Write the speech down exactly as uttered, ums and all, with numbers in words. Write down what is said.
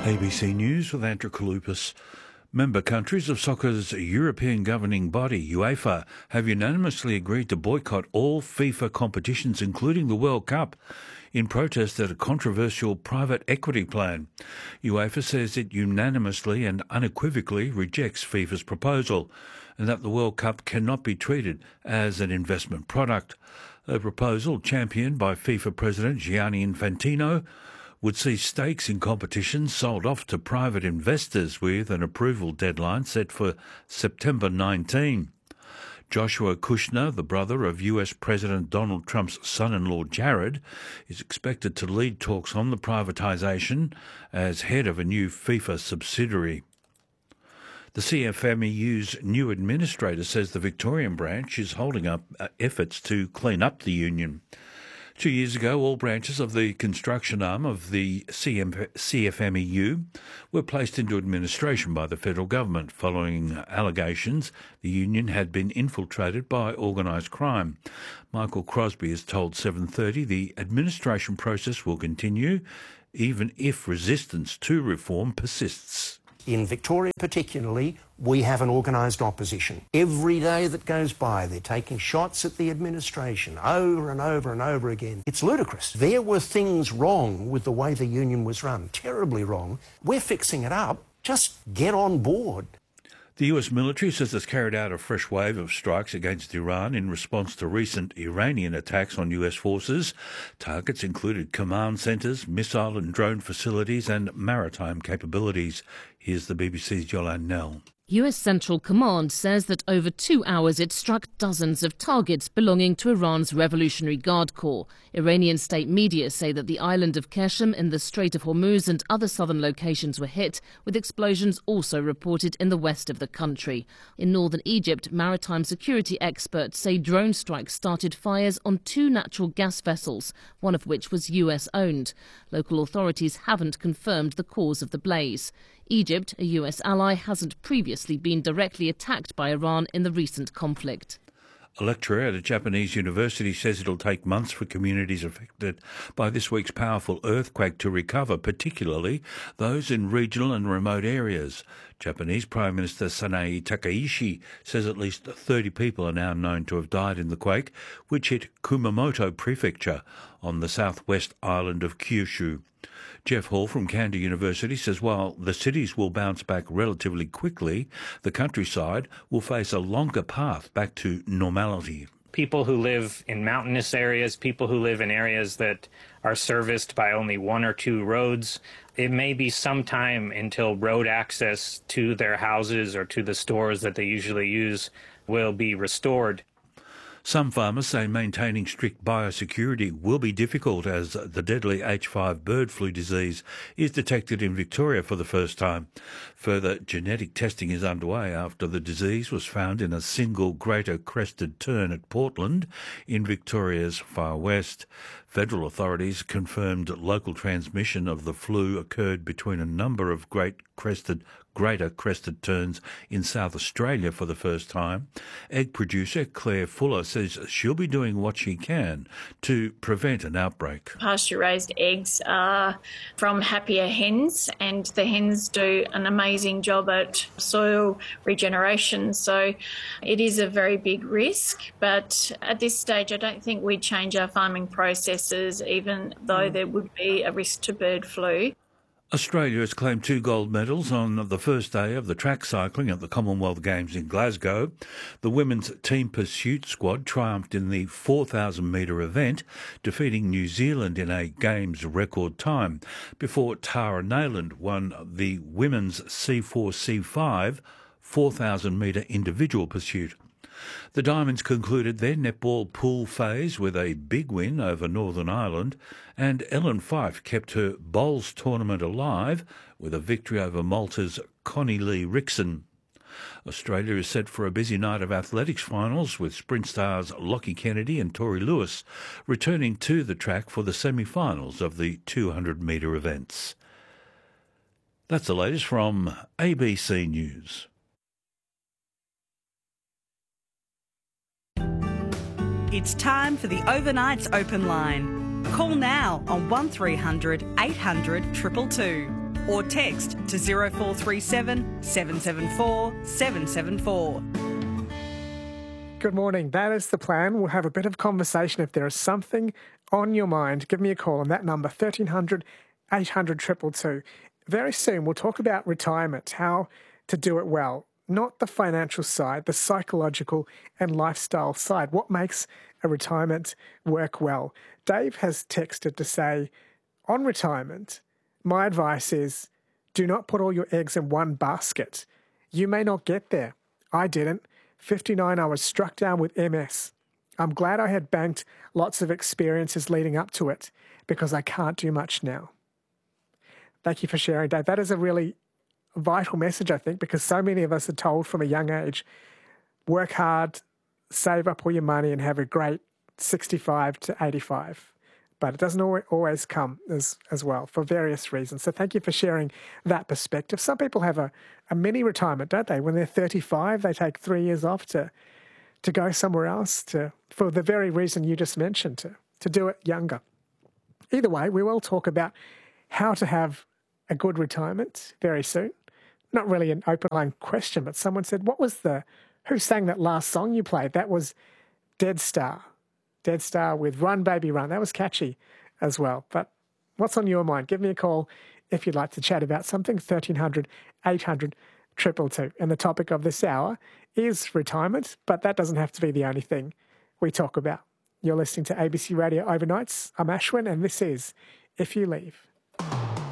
A B C News with Andrew Kaloupas. Member countries of soccer's European governing body, UEFA, have unanimously agreed to boycott all FIFA competitions, including the World Cup, in protest at a controversial private equity plan. UEFA says it unanimously and unequivocally rejects FIFA's proposal, and that the World Cup cannot be treated as an investment product. A proposal championed by FIFA President Gianni Infantino would see stakes in competitions sold off to private investors with an approval deadline set for September nineteenth. Joshua Kushner, the brother of U S President Donald Trump's son-in-law Jared, is expected to lead talks on the privatisation as head of a new FIFA subsidiary. The C F M E U's new administrator says the Victorian branch is holding up efforts to clean up the union. Two years ago, all branches of the construction arm of the C F M E U were placed into administration by the federal government following allegations the union had been infiltrated by organised crime. Michael Crosby has told seven thirty the administration process will continue even if resistance to reform persists. In Victoria particularly, we have an organised opposition. Every day that goes by, they're taking shots at the administration over and over and over again. It's ludicrous. There were things wrong with the way the union was run, terribly wrong. We're fixing it up. Just get on board. The U S military says it's carried out a fresh wave of strikes against Iran in response to recent Iranian attacks on U S forces. Targets included command centres, missile and drone facilities and maritime capabilities. Here's the B B C's Yolande Nell. U S Central Command says that over two hours it struck dozens of targets belonging to Iran's Revolutionary Guard Corps. Iranian state media say that the island of Qeshm in the Strait of Hormuz and other southern locations were hit, with explosions also reported in the west of the country. In northern Egypt, maritime security experts say drone strikes started fires on two natural gas vessels, one of which was U S-owned. Local authorities haven't confirmed the cause of the blaze. Egypt, a U S ally, hasn't previously been directly attacked by Iran in the recent conflict. A lecturer at a Japanese university says it'll take months for communities affected by this week's powerful earthquake to recover, particularly those in regional and remote areas. Japanese Prime Minister Sanae Takaishi says at least thirty people are now known to have died in the quake, which hit Kumamoto Prefecture on the southwest island of Kyushu. Jeff Hall from Kanda University says while the cities will bounce back relatively quickly, the countryside will face a longer path back to normality. People who live in mountainous areas, people who live in areas that are serviced by only one or two roads, it may be some time until road access to their houses or to the stores that they usually use will be restored. Some farmers say maintaining strict biosecurity will be difficult as the deadly H five bird flu disease is detected in Victoria for the first time. Further genetic testing is underway after the disease was found in a single greater crested tern at Portland in Victoria's far west. Federal authorities confirmed local transmission of the flu occurred between a number of great crested greater crested terns in South Australia for the first time. Egg producer Claire Fuller says she'll be doing what she can to prevent an outbreak. Pasture-raised eggs are from happier hens, and the hens do an amazing job at soil regeneration, so it is a very big risk. But at this stage, I don't think we'd change our farming processes, even though there would be a risk to bird flu. Australia has claimed two gold medals on the first day of the track cycling at the Commonwealth Games in Glasgow. The women's team pursuit squad triumphed in the four thousand metre event, defeating New Zealand in a Games record time, before Tara Nayland won the women's C four C five four thousand metre individual pursuit. The Diamonds concluded their netball pool phase with a big win over Northern Ireland, and Ellen Fife kept her bowls tournament alive with a victory over Malta's Connie Lee Rickson. Australia is set for a busy night of athletics finals, with sprint stars Lockie Kennedy and Tori Lewis returning to the track for the semi-finals of the two hundred metre events. That's the latest from A B C News. It's time for the Overnights Open Line. Call now on one three hundred eight hundred two two two. or text to zero four three seven, seven seven four, seven seven four. Good morning. That is the plan. We'll have a bit of conversation. If there is something on your mind, give me a call on that number, thirteen hundred, eight hundred, two two two. Very soon, we'll talk about retirement, how to do it well. Not the financial side, the psychological and lifestyle side. What makes a retirement work well? Dave has texted to say, on retirement, my advice is do not put all your eggs in one basket. You may not get there. I didn't. fifty-nine, I was struck down with M S. I'm glad I had banked lots of experiences leading up to it because I can't do much now. Thank you for sharing, Dave. That is a really vital message, I think, because so many of us are told from a young age, work hard, save up all your money and have a great sixty-five to eighty-five. But it doesn't always come as, as well for various reasons. So thank you for sharing that perspective. Some people have a, a mini retirement, don't they? When they're thirty-five, they take three years off to to go somewhere else to for the very reason you just mentioned, to, to do it younger. Either way, we will talk about how to have a good retirement very soon. Not really an open line question, but someone said, what was the, who sang that last song you played? That was Dead Star. Dead Star with Run Baby Run. That was catchy as well. But what's on your mind? Give me a call if you'd like to chat about something, thirteen hundred, eight hundred, two two two. And the topic of this hour is retirement, but that doesn't have to be the only thing we talk about. You're listening to A B C Radio Overnights. I'm Ashwin, and this is If You Leave.